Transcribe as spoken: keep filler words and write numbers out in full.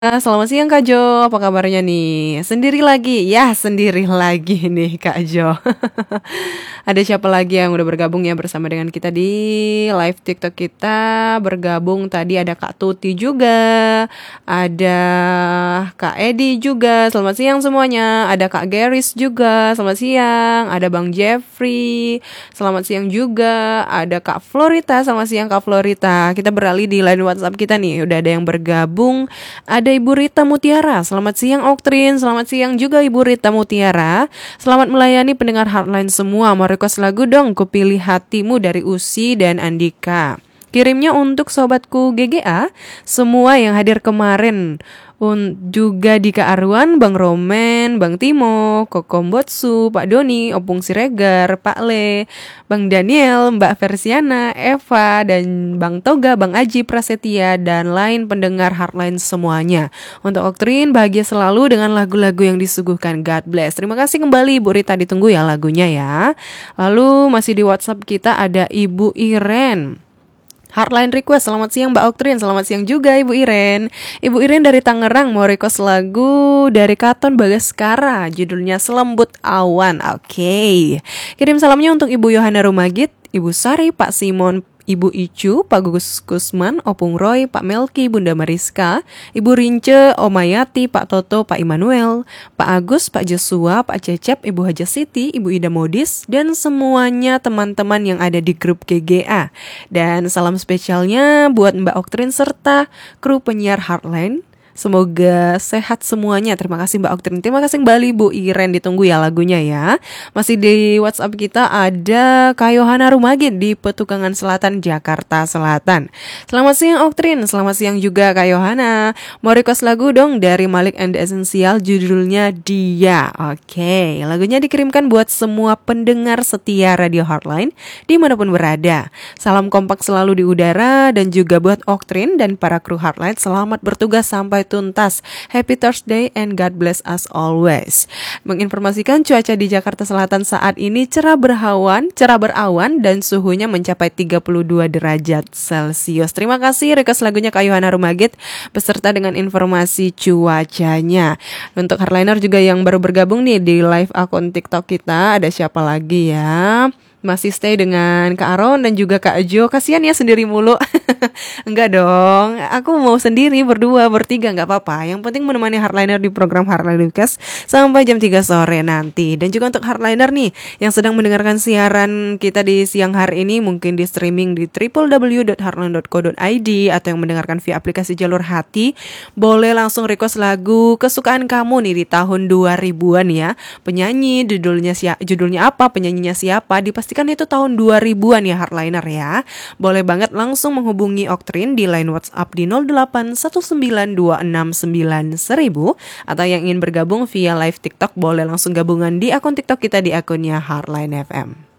Ah, selamat siang Kak Jo, apa kabarnya nih? Sendiri lagi? Ya, sendiri lagi nih Kak Jo. Ada siapa lagi yang udah bergabung ya bersama dengan kita di live TikTok kita? Bergabung tadi ada Kak Tuti juga, ada Kak Edi juga, selamat siang semuanya. Ada Kak Geris juga, selamat siang. Ada Bang Jeffrey, selamat siang juga. Ada Kak Florita, selamat siang Kak Florita. Kita beralih di line WhatsApp kita nih, udah ada yang bergabung. Ada Ibu Rita Mutiara, selamat siang Oktrin, selamat siang juga Ibu Rita Mutiara. Selamat melayani pendengar Heartline semua. Mau request lagu dong, Kupilih Hatimu dari Usi dan Andika. Kirimnya untuk sobatku G G A, semua yang hadir kemarin. Un, juga Dika Arwan, Bang Romen, Bang Timo, Kokombotsu, Pak Doni, Opung Siregar, Pak Le, Bang Daniel, Mbak Versiana, Eva, dan Bang Toga, Bang Aji Prasetya, dan lain pendengar Heartline semuanya. Untuk Oktrin, bahagia selalu dengan lagu-lagu yang disuguhkan. God bless. Terima kasih kembali Ibu Rita, ditunggu ya lagunya ya. Lalu masih di WhatsApp kita ada Ibu Iren. Heartline request, selamat siang Mbak Oktrin, selamat siang juga Ibu Iren. Ibu Iren dari Tangerang mau request lagu dari Katon Bagaskara, judulnya Selembut Awan. Oke, okay. Kirim salamnya untuk Ibu Yohana Rumagit, Ibu Sari, Pak Simon, Ibu Icu, Pak Gugus Kusman, Opung Roy, Pak Melki, Bunda Mariska, Ibu Rince, Omayati, Pak Toto, Pak Immanuel, Pak Agus, Pak Joshua, Pak Cecep, Ibu Haja Siti, Ibu Ida Modis, dan semuanya teman-teman yang ada di grup G G A. Dan salam spesialnya buat Mbak Oktrin serta kru penyiar Heartline. Semoga sehat semuanya. Terima kasih Mbak Oktrin. Terima kasih kembali Bu Iren. Ditunggu ya lagunya ya. Masih di WhatsApp kita ada Kak Yohana Rumagit di Petukangan Selatan, Jakarta Selatan. Selamat siang Oktrin. Selamat siang juga Kak Yohana. Mau request lagu dong dari Malik and the Essential, judulnya Dia. Oke, lagunya dikirimkan buat semua pendengar setia Radio Heartline dimanapun berada. Salam kompak selalu di udara. Dan juga buat Oktrin dan para kru Heartline, selamat bertugas sampai tuntas. Happy Thursday and God bless us always. Menginformasikan cuaca di Jakarta Selatan saat ini cerah berawan, cerah berawan dan suhunya mencapai tiga puluh dua derajat Celcius. Terima kasih request lagunya Kak Yohana Rumagit beserta dengan informasi cuacanya. Untuk Heartliner juga yang baru bergabung nih di live akun TikTok kita, ada siapa lagi ya? Masih stay dengan Kak Aron dan juga Kak Jo. Kasian ya sendiri mulu. Enggak dong, aku mau sendiri, berdua, bertiga, gak apa-apa. Yang penting menemani Heartliner di program Heartline Request sampai jam tiga sore nanti. Dan juga untuk Heartliner nih yang sedang mendengarkan siaran kita di siang hari ini, mungkin di streaming di w w w dot heartline dot co dot i d atau yang mendengarkan via aplikasi Jalur Hati, boleh langsung request lagu kesukaan kamu nih di tahun dua ribuan ya. Penyanyi, judulnya siapa, judulnya apa, penyanyinya siapa, dipastikan itu tahun dua ribuan ya Heartliner ya. Boleh banget langsung menghubungi Oktrin di line WhatsApp di nol delapan satu sembilan dua enam sembilan seribu, atau yang ingin bergabung via live TikTok boleh langsung gabungan di akun TikTok kita di akunnya Heartline F M.